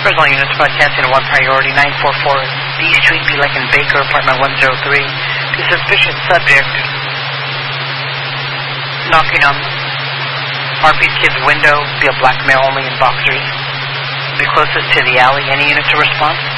First all units broadcasting at 1 priority, 944 D Street, be like in Baker, apartment 103. The suspicious subject knocking on RP's kid's window, be a black male only in boxers. Be closest to the alley. Any unit to respond?